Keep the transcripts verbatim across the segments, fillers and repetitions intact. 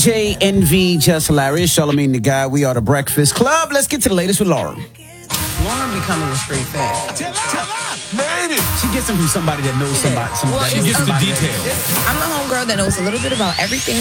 J, Envy, Just Hilarious, Charlamagne the Guy. We are the Breakfast Club. Let's get to the latest with Lauren. Lauren becoming a straight fact. Tell her, made it. She gets them from somebody that knows somebody. somebody Well, that she knows gets the somebody details. I'm the homegirl that knows a little bit about everything.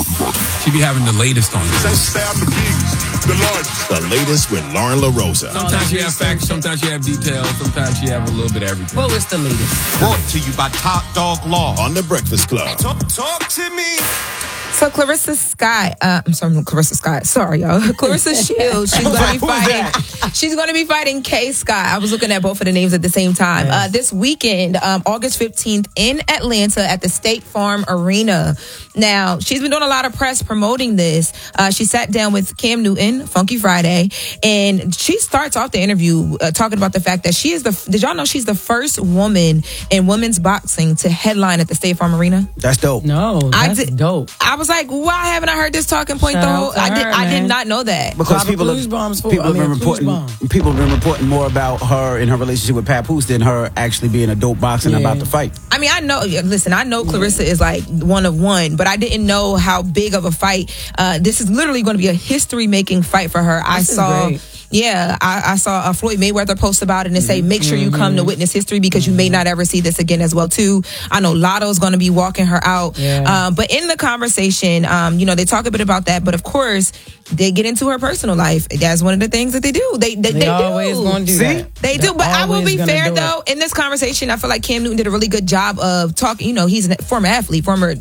She be having the latest on you. Say stab the biggest, the largest. The latest with Lauren LaRosa. Sometimes you have facts, sometimes you have details, sometimes you have a little bit of everything. Well, it's the latest. Brought to you by Top Dog Law. On the Breakfast Club. Talk, talk to me. So Clarissa Scott, uh, I'm sorry, Clarissa Scott. Sorry, y'all. Clarissa Shields. She's going to be fighting. She's going to be fighting Kay Scott. I was looking at both of the names at the same time. Yes. Uh, this weekend, um, August fifteenth, in Atlanta at the State Farm Arena. Now, she's been doing a lot of press promoting this. Uh, she sat down with Cam Newton, Funky Friday, and she starts off the interview uh, talking about the fact that she is the. Did y'all know she's the first woman in women's boxing to headline at the State Farm Arena? That's dope. No, that's I did, dope. I was like, why haven't I heard this talking point Shout the out whole? to I did. her, I did man. not know that. Because Drop a people clues have, bombs for- people I have mean, been a clues reporting bomb. people have been reporting more about her and her relationship with Papoose than her actually being a dope boxer and Yeah. about to fight. I mean, I know. Listen, I know Clarissa is like one of one, but I didn't know how big of a fight. Uh, this is literally going to be a history-making fight for her. I This is saw. great. Yeah, I, I saw a Floyd Mayweather post about it and say, make sure you come to witness history because you may not ever see this again as well, too. I know Lotto's going to be walking her out. Yeah. Um, but in the conversation, um, you know, they talk a bit about that. But of course, they get into her personal life. That's one of the things that they do. They they, They, they always do. going to do See? that. They They're do, but I will always be gonna fair do it. though. In this conversation, I feel like Cam Newton did a really good job of talking. You know, he's a former athlete, former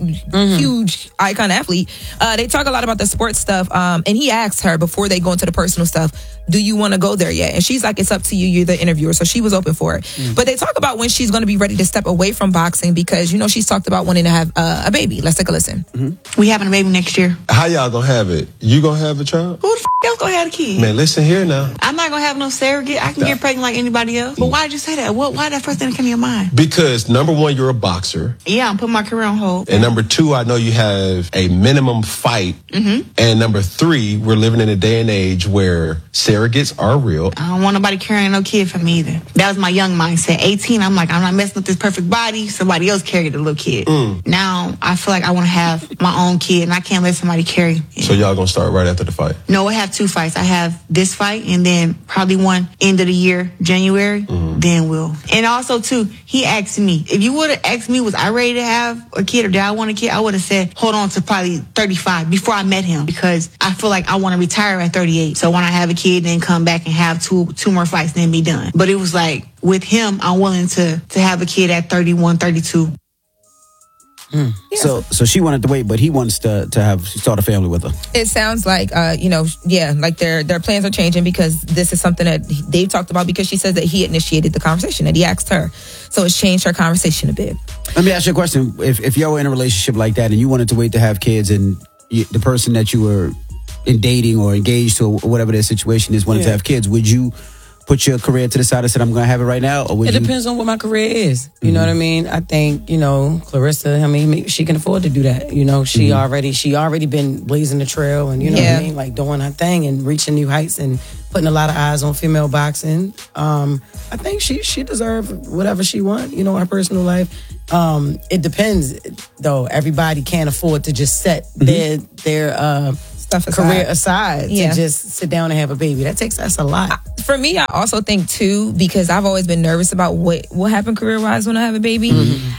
huge icon athlete. Uh, they talk a lot about the sports stuff, um, and he asked her before they go into the personal stuff, "Do you want to go there yet?" And she's like, "It's up to you. You're the interviewer." So she was open for it. But they talk about when she's going to be ready to step away from boxing because you know she's talked about wanting to have uh, a baby. Let's take a listen. We having a baby next year. How y'all gonna have it? You gonna have a child? Who the f*** else gonna have a kid? Man, listen here now. I'm not gonna have no surrogate. I can get pregnant like anybody else. But why did you say that? What? Why that first thing that came to your mind? Because number one, you're a boxer. Yeah, I'm putting my career on hold. And number two, I know you have a minimum fight. Mm-hmm. And number three, we're living in a day and age where surrogates are real. I don't want nobody carrying no kid for me either. That was my young mindset. eighteen, I'm like, I'm not messing with this perfect body. Somebody else carried the little kid. Now, I feel like I want to have my own kid, and I can't let somebody carry it. So y'all gonna start right after the fight? No, I have two fights. I have this fight, and then probably one end of the year, January. Then we'll. And also, too, he asked me, if you would have asked me, was I ready to have a kid or did I want a kid? I would have said, hold on to probably thirty-five before I met him because I feel like I want to retire at thirty-eight. So when I have a kid, then come back and have two two more fights, then be done. But it was like, with him, I'm willing to to have a kid at thirty-one, thirty-two. Yeah. So so she wanted to wait, but he wants to to have start a family with her. It sounds like, uh, you know, yeah, like their their plans are changing because this is something that they've talked about because she says that he initiated the conversation, that he asked her. So it's changed her conversation a bit. Let me ask you a question. If if y'all were in a relationship like that and you wanted to wait to have kids and you, the person that you were in dating or engaged to or whatever their situation is wanted to Yeah. have kids, would you put your career to the side and said, I'm going to have it right now? Or would It you? depends on what my career is. You know what I mean? I think, you know, Clarissa, I mean, maybe she can afford to do that. You know, she already she already been blazing the trail and, you know Yeah. what I mean? Like doing her thing and reaching new heights and putting a lot of eyes on female boxing. Um, I think she she deserves whatever she want, you know, her personal life. Um, it depends, though. Everybody can't afford to just set their their uh, Stuff aside. career aside Yeah. to just sit down and have a baby. That takes that's a lot. For me, I also think too, because I've always been nervous about what what happened career wise when I have a baby.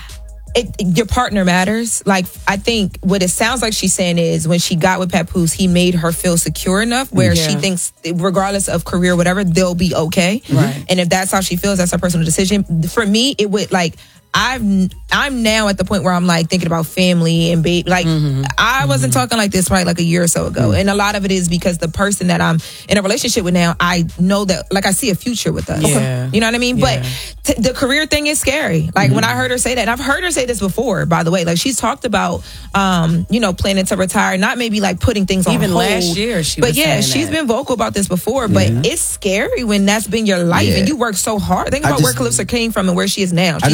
It, your partner matters. Like, I think what it sounds like she's saying is when she got with Papoose, he made her feel secure enough where Yeah. she thinks, regardless of career, whatever, they'll be okay. Right. And if that's how she feels, that's her personal decision. For me, it would like. I've I'm now at the point where I'm like thinking about family and baby. Like I wasn't talking like this right like a year or so ago, and a lot of it is because the person that I'm in a relationship with now, I know that like I see a future with us. Yeah. You know what I mean? Yeah. But t- the career thing is scary. Like when I heard her say that, and I've heard her say this before, by the way. Like she's talked about, um, you know, planning to retire, not maybe like putting things on Even hold. last year she but was yeah, saying she's that. been vocal about this before. But it's scary when that's been your life Yeah. and you work so hard. Think I about just- where Calypso came from and where she is now. I just She's- think Clarissa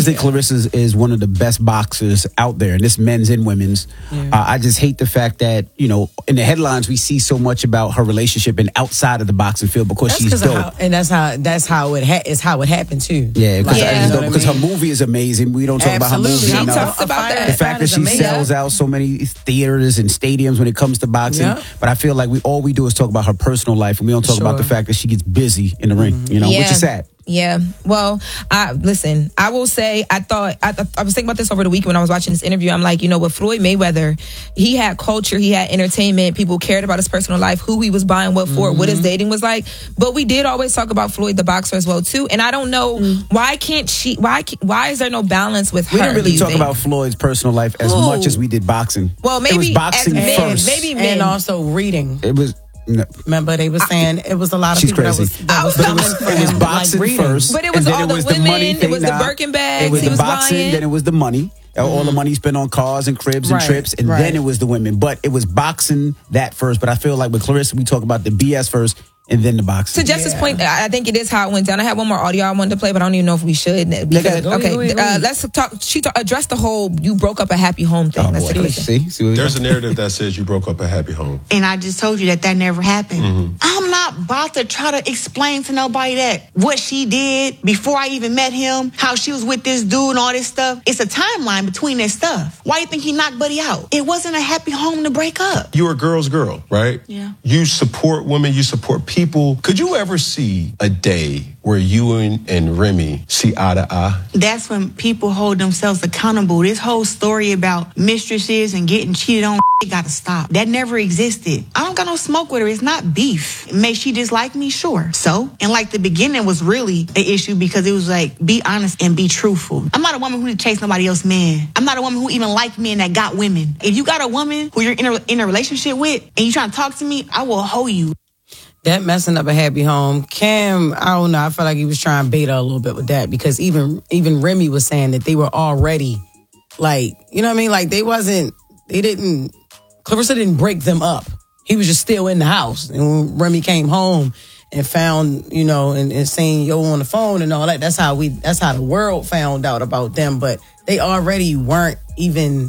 Clarissa is one of the best boxers out there, and this men's and women's. Yeah. Uh, I just hate the fact that, you know, in the headlines we see so much about her relationship and outside of the boxing field because that's she's dope. How, and that's how that's how it ha- is how it happened too. Yeah, because yeah. you know her movie is amazing. We don't talk Absolutely. about her movie She enough. talks about that. The fact that she amazing. sells out so many theaters and stadiums when it comes to boxing. Yeah. But I feel like we all we do is talk about her personal life, and we don't talk Sure. about the fact that she gets busy in the ring. Mm-hmm. You know, Yeah. which is sad. Yeah. Well, I listen, I will say I thought I, th- I was thinking about this over the weekend when I was watching this interview. I'm like, you know, with Floyd Mayweather, he had culture, he had entertainment, people cared about his personal life, who he was buying what for, mm-hmm. what his dating was like. But we did always talk about Floyd the boxer as well too. And I don't know mm. why can't she why why is there no balance with her? We didn't really talk think? about Floyd's personal life as Ooh. much as we did boxing. Well, maybe it was boxing as men, first. maybe men. And also reading. It was. No. Remember, they were saying it was a lot of She's people crazy. that was, that was but it was, it was boxing like first. But it was and then all it was the women, money it thing. was the Nah, Birkin bags, It was he the was boxing, buying. then it was the money. Mm-hmm. All the money spent on cars and cribs and Right, trips, and right. then it was the women. But it was boxing that first. But I feel like with Clarissa, we talk about the B S first and then the boxing. To Jess's Yeah. point, I think it is how it went down. I had one more audio I wanted to play, but I don't even know if we should. Because, Go, okay, go, go, go. Uh, let's talk. She talk, addressed the whole "you broke up a happy home" thing. Oh, Let's boy. take a listen. See, see what There's a narrative that says you broke up a happy home. And I just told you that that never happened. Mm-hmm. I'm not about to try to explain to nobody that what she did before I even met him, how she was with this dude and all this stuff. It's a timeline between that stuff. Why do you think he knocked Buddy out? It wasn't a happy home to break up. You're a girl's girl, right? Yeah. You support women, you support people. Could you ever see a day where you and, and Remy see eye to eye? That's when people hold themselves accountable. This whole story about mistresses and getting cheated on, it gotta stop. That never existed. I don't got no smoke with her. It's not beef. May she dislike me? Sure. So, and like the beginning was really an issue because it was like, be honest and be truthful. I'm not a woman who need to chase nobody else's man. I'm not a woman who even like men that got women. If you got a woman who you're in a, in a relationship with and you trying to talk to me, I will hold you. That messing up a happy home. Cam, I don't know. I felt like he was trying to bait her a little bit with that because even even Remy was saying that they were already like, you know what I mean? Like they wasn't, they didn't, Clarissa didn't break them up. He was just still in the house. And when Remy came home and found, you know, and, and saying yo on the phone and all that, that's how we, that's how the world found out about them. But they already weren't even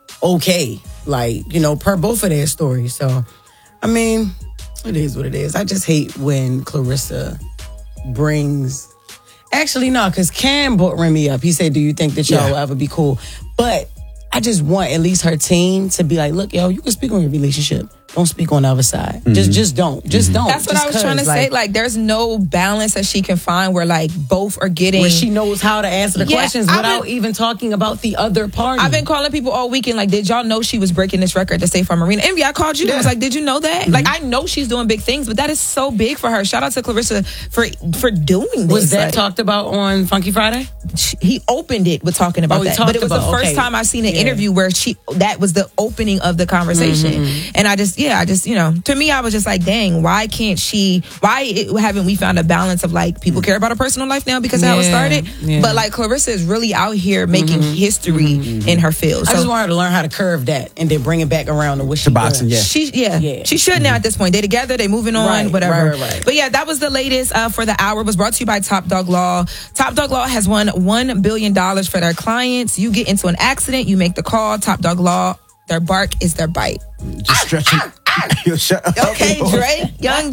okay, like, you know, per both of their stories. So, I mean, it is what it is. I just hate when Clarissa brings... Actually, no, because Cam brought Remy up. He said, do you think that y'all Yeah. will ever be cool? But I just want at least her team to be like, look, yo, you can speak on your relationship. Don't speak on the other side. Mm-hmm. Just just don't. Just mm-hmm. don't. That's what just I was trying to like, say. Like, there's no balance that she can find where, like, both are getting... where she knows how to answer the Yeah, questions I've without been- even talking about the other party. I've been calling people all weekend, like, did y'all know she was breaking this record to State Farm Arena? Envy, I called you. I was like, did you know that? Mm-hmm. Like, I know she's doing big things, but that is so big for her. Shout out to Clarissa for for doing this. Was that like, talked about on Funky Friday? she- he opened it with talking about Oh, he that. talked But it was about- the first okay. time I've seen an Yeah. interview where she that was the opening of the conversation. Mm-hmm. And I just, yeah, I just, you know, to me, I was just like, dang, why can't she, why it, haven't we found a balance of like, people care about her personal life now because of how it Yeah, started? yeah. But like, Clarissa is really out here making history in her field. I So just want her to learn how to curve that and then bring it back around to what she To boxing, doing. yeah. She, yeah, Yeah. she should now at this point. They together, they moving on, Right, whatever. right, right. But yeah, that was the latest uh, for the hour. It was brought to you by Top Dog Law. Top Dog Law has won one billion dollars for their clients. You get into an accident, you make the call. Top Dog Law, their bark is their bite. Just stretching. Yo, shut up. Okay, Dre, young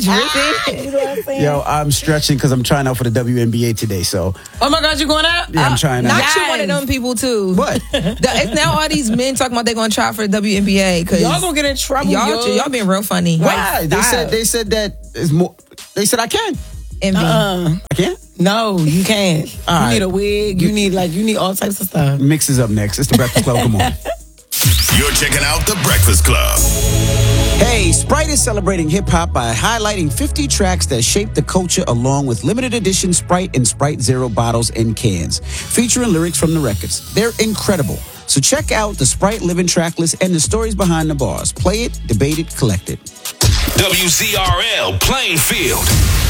Drizzy. Yo, I'm stretching because I'm trying out for the W N B A today. So Oh my God, you going out? yeah, I'm trying Not out. you one of them people too. What? The- it's now all these men talking about they're going to try for the W N B A because Y'all gonna get in trouble, y'all, yo. y'all being real funny. Why? They stop. said they said that is more. They said I can. Envy. Uh, I can. no, you can't. All you right. need a wig. You need like you need all types of stuff. Mix is up next. It's the Breakfast Club. Come on. You're checking out The Breakfast Club. Hey, Sprite is celebrating hip hop by highlighting fifty tracks that shaped the culture along with limited edition Sprite and Sprite Zero bottles and cans, featuring lyrics from the records. They're incredible. So check out the Sprite Living track list and the stories behind the bars. Play it, debate it, collect it. W Z R L Plainfield.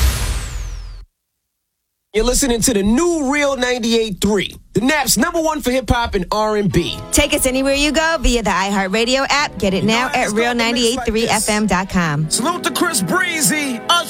You're listening to the new Real ninety-eight point three, the Nap's number one for hip hop and R and B. Take us anywhere you go via the iHeartRadio app. Get it now at real nine eight three F M dot com. Salute to Chris Breezy, Usher.